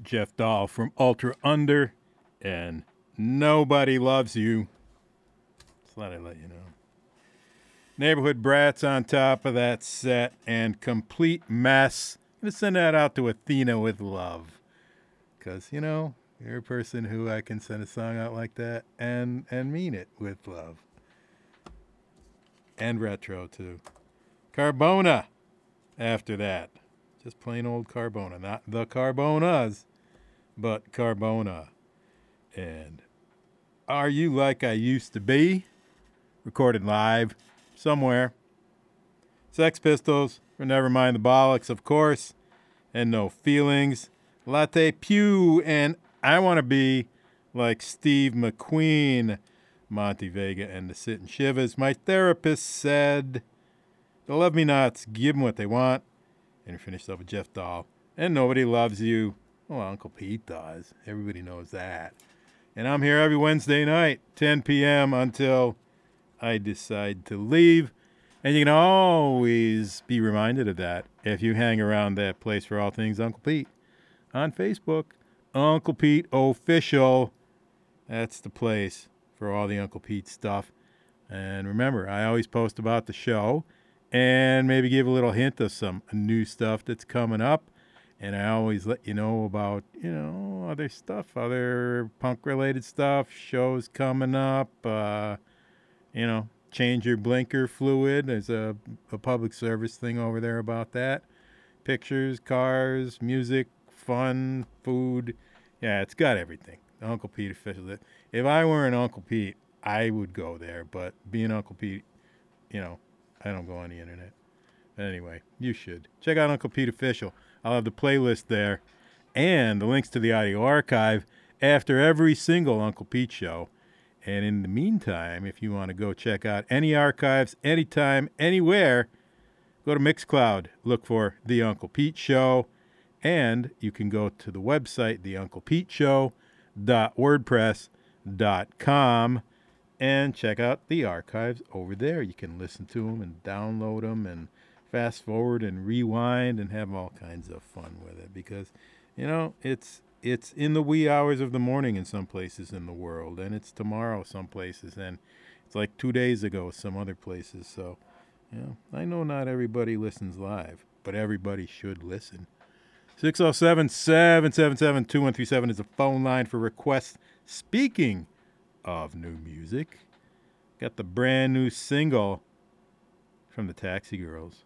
Jeff Dahl from Ultra Under and Nobody Loves You. Just thought I'd let you know. Neighborhood Brats on top of that set and Complete Mess. I'm going to send that out to Athena with love. Because, you know, you're a person who I can send a song out like that and mean it with love. And retro, too. Carbona after that. Just plain old Carbona. Not the Carbonas, but Carbona. And Are You Like I Used to Be? Recorded live somewhere. Sex Pistols for Nevermind the Bollocks, of course. And No Feelings. Latte Pew and I Want to Be Like Steve McQueen. Monty Vega and the Sittin' Shivers. My therapist said, the Love Me Nots, give them what they want. And we finished up with Jeff Dahl. And Nobody Loves You. Well, Uncle Pete does. Everybody knows that. And I'm here every Wednesday night, 10 p.m. until I decide to leave. And you can always be reminded of that if you hang around that place for all things Uncle Pete. On Facebook, Uncle Pete Official. That's the place for all the Uncle Pete stuff. And remember, I always post about the show and maybe give a little hint of some new stuff that's coming up. And I always let you know about, you know, other stuff, other punk-related stuff, shows coming up. You know, change your blinker fluid. There's a public service thing over there about that. Pictures, cars, music, fun, food. Yeah, it's got everything. Uncle Pete Official. If I were an Uncle Pete, I would go there. But being Uncle Pete, you know, I don't go on the internet. Anyway, you should. Check out Uncle Pete Official. I'll have the playlist there and the links to the audio archive after every single Uncle Pete show. And in the meantime, if you want to go check out any archives, anytime, anywhere, go to Mixcloud. Look for The Uncle Pete Show. And you can go to the website, theunclepeteshow.wordpress.com, and check out the archives over there. You can listen to them and download them and fast forward and rewind and have all kinds of fun with it. Because, you know, it's in the wee hours of the morning in some places in the world, and it's tomorrow some places, and it's like 2 days ago some other places. So, you know, I know not everybody listens live, but everybody should listen. 607-777-2137 is the phone line for requests. Speaking of new music, got the brand new single from the Taxi Girls.